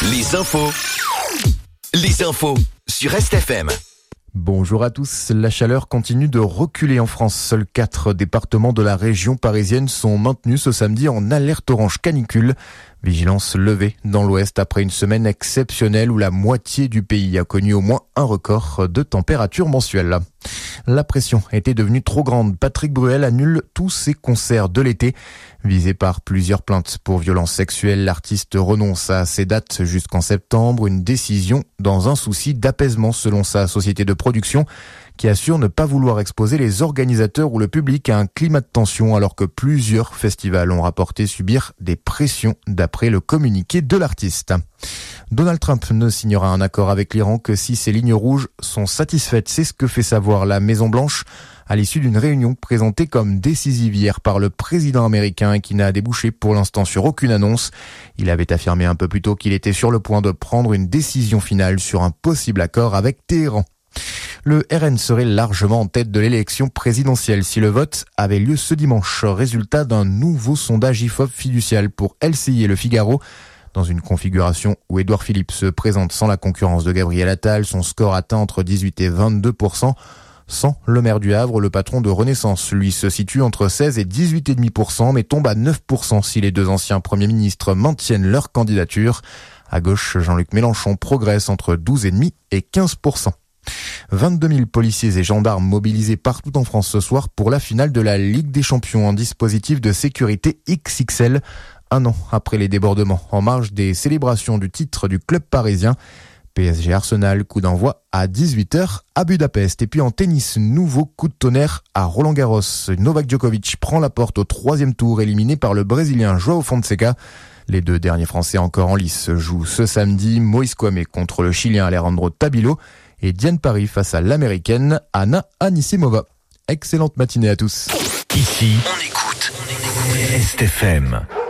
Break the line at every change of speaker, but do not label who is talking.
Les infos sur RestFM.
Bonjour à tous. La chaleur continue de reculer en France. Seuls 4 départements de la région parisienne sont maintenus ce samedi en alerte orange canicule. Vigilance levée dans l'ouest après une semaine exceptionnelle où la moitié du pays a connu au moins un record de température mensuelle. La pression était devenue trop grande. Patrick Bruel annule tous ses concerts de l'été. Visé par plusieurs plaintes pour violences sexuelles, l'artiste renonce à ses dates jusqu'en septembre. Une décision dans un souci d'apaisement selon sa société de production qui assure ne pas vouloir exposer les organisateurs ou le public à un climat de tension alors que plusieurs festivals ont rapporté subir des pressions d'après le communiqué de l'artiste. Donald Trump ne signera un accord avec l'Iran que si ses lignes rouges sont satisfaites. C'est ce que fait savoir la Maison-Blanche à l'issue d'une réunion présentée comme décisive hier par le président américain et qui n'a débouché pour l'instant sur aucune annonce. Il avait affirmé un peu plus tôt qu'il était sur le point de prendre une décision finale sur un possible accord avec Téhéran. Le RN serait largement en tête de l'élection présidentielle si le vote avait lieu ce dimanche. Résultat d'un nouveau sondage IFOP fiducial pour LCI et Le Figaro. Dans une configuration où Édouard Philippe se présente sans la concurrence de Gabriel Attal, son score atteint entre 18 et 22%. Sans le maire du Havre, le patron de Renaissance, lui, se situe entre 16 et 18,5%, mais tombe à 9% si les deux anciens premiers ministres maintiennent leur candidature. À gauche, Jean-Luc Mélenchon progresse entre 12,5% et 15%. 22 000 policiers et gendarmes mobilisés partout en France ce soir pour la finale de la Ligue des Champions, un dispositif de sécurité XXL, un an après les débordements en marge des célébrations du titre du club parisien. PSG Arsenal, coup d'envoi à 18h à Budapest. Et puis en tennis, nouveau coup de tonnerre à Roland-Garros. Novak Djokovic prend la porte au 3e tour, éliminé par le Brésilien João Fonseca. Les deux derniers Français encore en lice jouent ce samedi. Moïse Kouamé contre le Chilien Alejandro Tabilo et Diane Paris face à l'Américaine Anna Anisimova. Excellente matinée à tous.
Ici, on écoute RestFM.